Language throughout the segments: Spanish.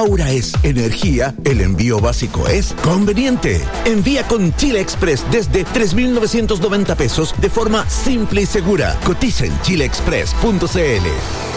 Aura es energía, el envío básico es conveniente. Envía con Chile Express desde 3.990 pesos de forma simple y segura. Cotiza en chileexpress.cl.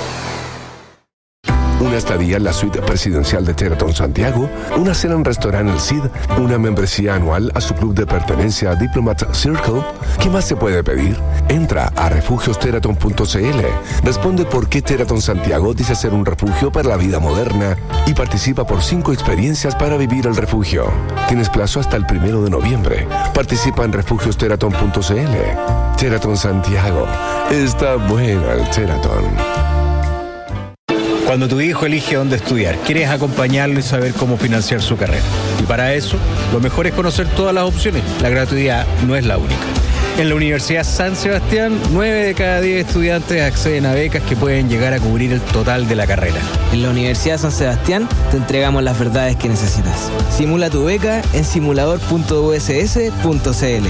Una estadía en la suite presidencial de Sheraton Santiago, una cena en restaurante El Cid, una membresía anual a su club de pertenencia Diplomat Circle. ¿Qué más se puede pedir? Entra a refugiosheraton.cl, responde por qué Sheraton Santiago dice ser un refugio para la vida moderna y participa por 5 experiencias para vivir el refugio. Tienes plazo hasta el 1 de noviembre. Participa en refugiosheraton.cl. Sheraton Santiago. Está bueno el Sheraton. Cuando tu hijo elige dónde estudiar, quieres acompañarlo y saber cómo financiar su carrera. Y para eso, lo mejor es conocer todas las opciones. La gratuidad no es la única. En la Universidad San Sebastián, 9 de cada 10 estudiantes acceden a becas que pueden llegar a cubrir el total de la carrera. En la Universidad San Sebastián te entregamos las verdades que necesitas. Simula tu beca en simulador.uss.cl.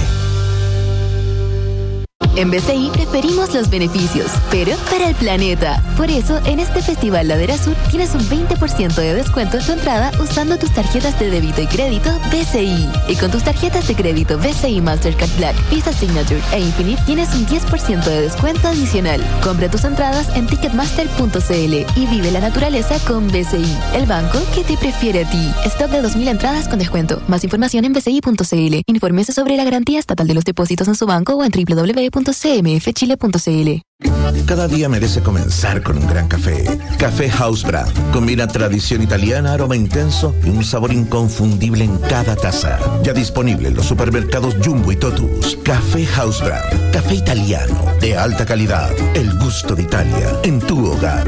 En BCI preferimos los beneficios, pero para el planeta. Por eso, en este Festival Ladera Sur tienes un 20% de descuento en tu entrada usando tus tarjetas de débito y crédito BCI. Y con tus tarjetas de crédito BCI Mastercard Black, Visa Signature e Infinite tienes un 10% de descuento adicional. Compra tus entradas en ticketmaster.cl y vive la naturaleza con BCI, el banco que te prefiere a ti. Stock de 2.000 entradas con descuento. Más información en bci.cl. Infórmese sobre la garantía estatal de los depósitos en su banco o en www.cmfchile.cl. Cada día merece comenzar con un gran café. Café House Brand. Combina tradición italiana, aroma intenso y un sabor inconfundible en cada taza. Ya disponible en los supermercados Jumbo y Totus. Café House Brand. Café italiano de alta calidad. El gusto de Italia en tu hogar.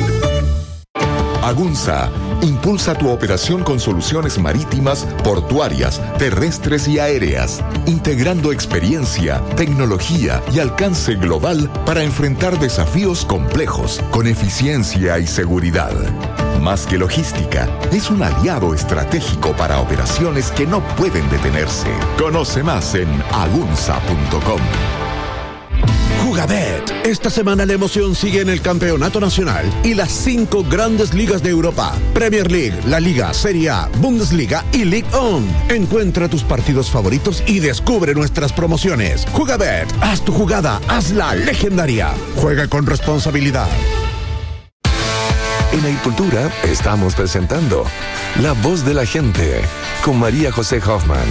Agunza impulsa tu operación con soluciones marítimas, portuarias, terrestres y aéreas, integrando experiencia, tecnología y alcance global para enfrentar desafíos complejos con eficiencia y seguridad. Más que logística, es un aliado estratégico para operaciones que no pueden detenerse. Conoce más en agunza.com. Jugabet. Esta semana la emoción sigue en el Campeonato Nacional y las 5 grandes ligas de Europa: Premier League, La Liga, Serie A, Bundesliga y Ligue 1. Encuentra tus partidos favoritos y descubre nuestras promociones. Jugabet. Haz tu jugada, hazla legendaria. Juega con responsabilidad. En Agricultura estamos presentando La Voz de la Gente con María José Hoffman.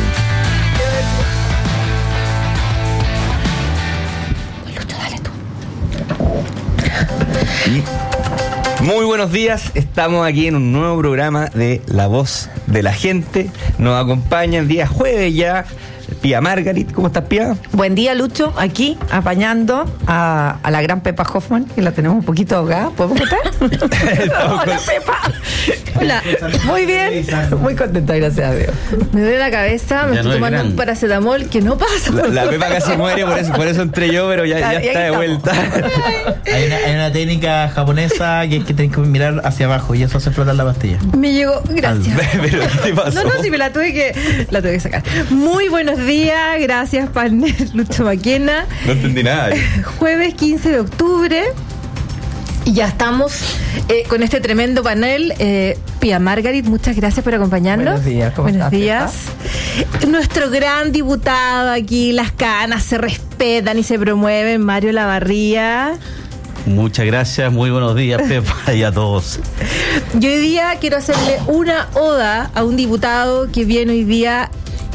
Muy buenos días, estamos aquí en un nuevo programa de La Voz de la Gente. Nos acompaña el día jueves ya Pía Margarit. ¿Cómo estás, Pía? Buen día, Lucho, aquí apañando a la gran Pepa Hoffman, que la tenemos un poquito ahogada. ¿Podemos contar? Hola, Pepa. Hola, muy bien, muy contenta, gracias a Dios. Me duele la cabeza, me estoy tomando un paracetamol que no pasa. La Pepa casi muere, por eso entré yo, pero ya está de vuelta. Hay una técnica japonesa que es que tenés que mirar hacia abajo y eso hace flotar la pastilla. Me llegó, gracias. ¿Pero qué te pasó? No, sí, me la tuve que sacar. Muy buenos días, gracias, panel Lucho Maquena. No entendí nada. Jueves 15 de octubre. Y ya estamos con este tremendo panel. Pía Margarit, muchas gracias por acompañarnos. Buenos días, ¿cómo Buenos estás, días. Nuestro gran diputado aquí, las canas se respetan y se promueven, Mario Lavarría. Muchas gracias, muy buenos días, Pepa, y a todos. Yo hoy día quiero hacerle una oda a un diputado que viene hoy día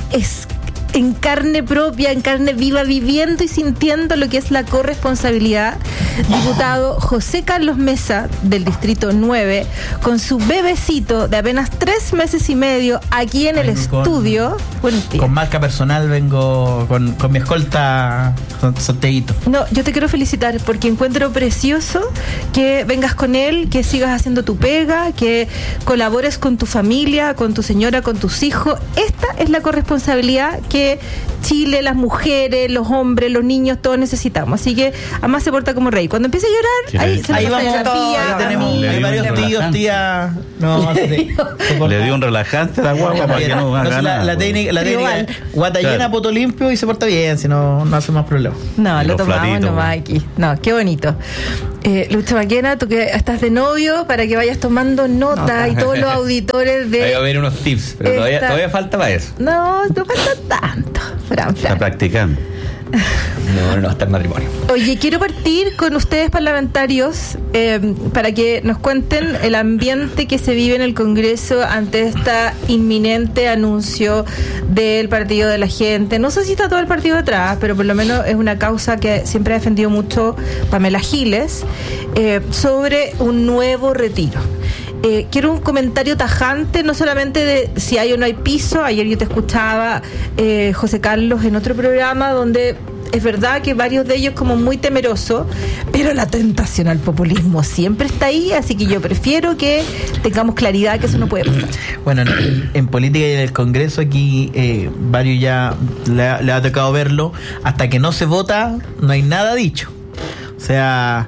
en carne propia, en carne viva, viviendo y sintiendo lo que es la corresponsabilidad. Diputado José Carlos Mesa, del Distrito 9, con su bebecito de apenas 3 meses y medio aquí en el estudio. Con marca personal vengo con mi escolta Santiaguito. No, yo te quiero felicitar porque encuentro precioso que vengas con él, que sigas haciendo tu pega, que colabores con tu familia, con tu señora, con tus hijos. Esta es la corresponsabilidad que Chile, las mujeres, los hombres, los niños, todos necesitamos. Así que además se porta como rey. Cuando empiece a llorar, ahí vamos a Pía, tenemos hay varios tíos, tía. No, le dio un relajante a la guagua para que no haga nada. La técnica, guata llena, poto limpio y se porta bien, si no hace más problemas. No, lo tomamos nomás aquí. No, qué bonito. Lucho Maquena, tú que estás de novio, para que vayas tomando nota y todos los auditores de... Ahí va a haber unos tips, pero todavía falta para eso. No falta tanto, Fran. Está practicando. No, hasta el matrimonio. Oye, quiero partir con ustedes parlamentarios para que nos cuenten el ambiente que se vive en el Congreso ante esta inminente anuncio del Partido de la Gente. No sé si está todo el partido detrás, pero por lo menos es una causa que siempre ha defendido mucho Pamela Giles, sobre un nuevo retiro. Quiero un comentario tajante, no solamente de si hay o no hay piso. Ayer yo te escuchaba, José Carlos, en otro programa donde es verdad que varios de ellos como muy temerosos, pero la tentación al populismo siempre está ahí, así que yo prefiero que tengamos claridad que eso no puede pasar. Bueno, en política y en el Congreso aquí varios ya le ha tocado verlo. Hasta que no se vota, no hay nada dicho. O sea...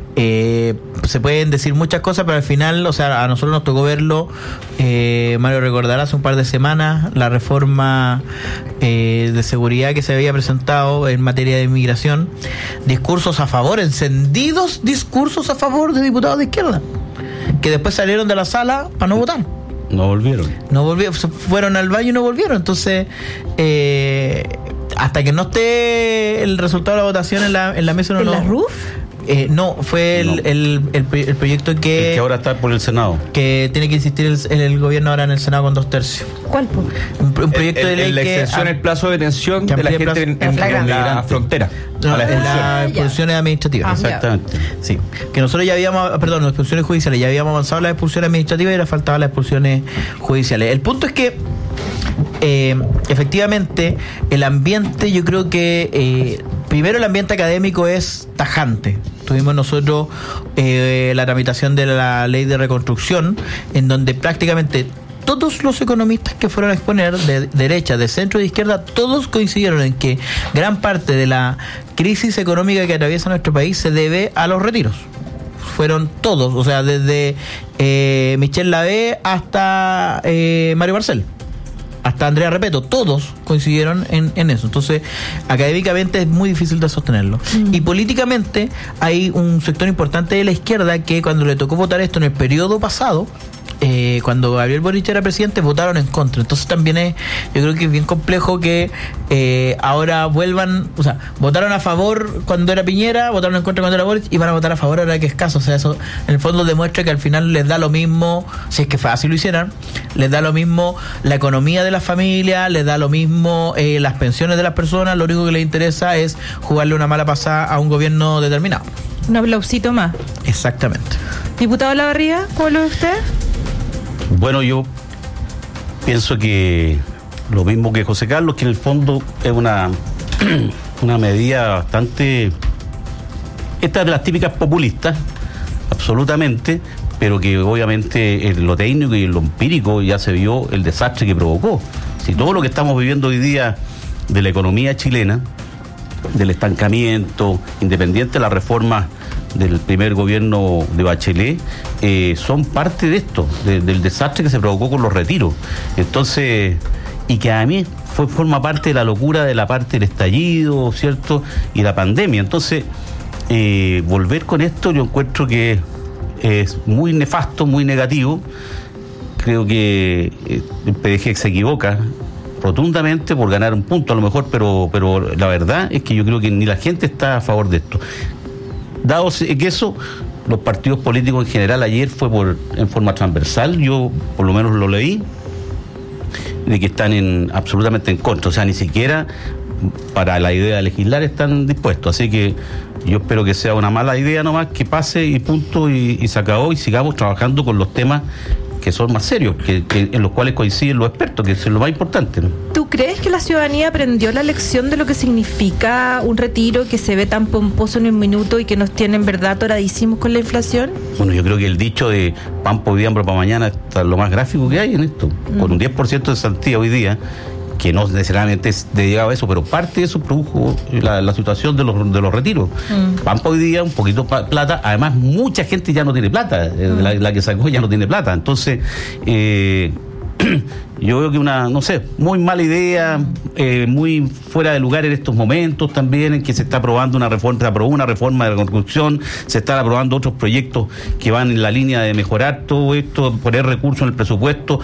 se pueden decir muchas cosas, pero al final, o sea, a nosotros nos tocó verlo. Mario recordará hace un par de semanas la reforma de seguridad que se había presentado en materia de inmigración. Discursos a favor, encendidos discursos a favor de diputados de izquierda, que después salieron de la sala para no votar. No volvieron, fueron al baño y no volvieron. Entonces, hasta que no esté el resultado de la votación en la mesa, ¿En la RUF? No, fue el proyecto que ahora está por el Senado. Que tiene que insistir el gobierno ahora en el Senado con 2/3. ¿Cuál? Un proyecto de ley la extensión, el plazo de detención de la gente en la frontera. No, en las expulsiones administrativas. Exactamente. Sí. Que nosotros ya habíamos, las expulsiones judiciales, ya habíamos avanzado las expulsiones administrativas y ahora faltaban las expulsiones judiciales. El punto es que efectivamente el ambiente, yo creo que primero el ambiente académico es tajante. Tuvimos nosotros la tramitación de la ley de reconstrucción, en donde prácticamente todos los economistas que fueron a exponer, de derecha, de centro y de izquierda, todos coincidieron en que gran parte de la crisis económica que atraviesa nuestro país se debe a los retiros. Fueron todos, o sea, desde Michel Lavé hasta Mario Marcel, hasta Andrea Repeto, todos coincidieron en eso. Entonces, académicamente es muy difícil de sostenerlo. Y políticamente hay un sector importante de la izquierda que cuando le tocó votar esto en el periodo pasado, cuando Gabriel Boric era presidente, votaron en contra. Entonces también yo creo que es bien complejo que ahora vuelvan, o sea, votaron a favor cuando era Piñera, votaron en contra cuando era Boric y van a votar a favor ahora que es caso. O sea, eso en el fondo demuestra que al final les da lo mismo, si es que fácil lo hicieran, les da lo mismo la economía de las familias, les da lo mismo las pensiones de las personas. Lo único que les interesa es jugarle una mala pasada a un gobierno determinado. Un aplausito más. Exactamente. Diputado Lavarría, ¿cómo lo ve usted? Bueno, yo pienso que lo mismo que José Carlos, que en el fondo es una medida bastante... Esta es de las típicas populistas, absolutamente, pero que obviamente en lo técnico y en lo empírico ya se vio el desastre que provocó. Si todo lo que estamos viviendo hoy día de la economía chilena, del estancamiento, independiente de las reformas del primer gobierno de Bachelet, son parte de esto, del desastre que se provocó con los retiros. Entonces, y que a mí forma parte de la locura de la parte del estallido, ¿cierto? Y la pandemia. Entonces, volver con esto yo encuentro que es muy nefasto, muy negativo. Creo que el PDG se equivoca rotundamente por ganar un punto a lo mejor, pero la verdad es que yo creo que ni la gente está a favor de esto. Dado que eso, los partidos políticos en general ayer fue en forma transversal, yo por lo menos lo leí, de que están absolutamente en contra, o sea, ni siquiera para la idea de legislar están dispuestos, así que yo espero que sea una mala idea nomás, que pase y punto, y se acabó, y sigamos trabajando con los temas que son más serios, que en los cuales coinciden los expertos, que es lo más importante, ¿no? ¿Tú crees que la ciudadanía aprendió la lección de lo que significa un retiro que se ve tan pomposo en un minuto y que nos tiene en verdad atoradísimos con la inflación? Bueno, yo creo que el dicho de pan por día, hambre para mañana está lo más gráfico que hay en esto. Con un 10% de cesantía hoy día, que no necesariamente es dedicado a eso, pero parte de eso produjo la situación de los retiros. Pan por hoy día, un poquito plata, además mucha gente ya no tiene plata, la que sacó ya no tiene plata. Entonces, yo veo que no sé, muy mala idea, muy fuera de lugar en estos momentos también, en que se está aprobando se aprobó una reforma de la construcción, se están aprobando otros proyectos que van en la línea de mejorar todo esto, poner recursos en el presupuesto,